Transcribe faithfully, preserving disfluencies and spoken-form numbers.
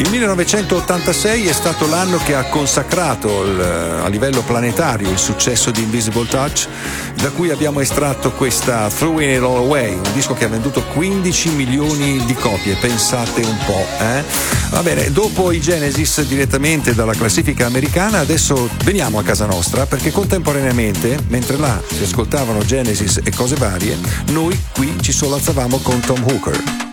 Il millenovecentottantasei è stato l'anno che ha consacrato il, a livello planetario il successo di Invisible Touch, da cui abbiamo estratto questa Throwing It All Away, un disco che ha venduto quindici milioni di copie, pensate un po', eh? Va bene, dopo i Genesis direttamente dalla classifica americana, adesso veniamo a casa nostra, perché contemporaneamente, mentre là si ascoltavano Genesis e cose varie, noi qui ci solazzavamo con Tom Hooker.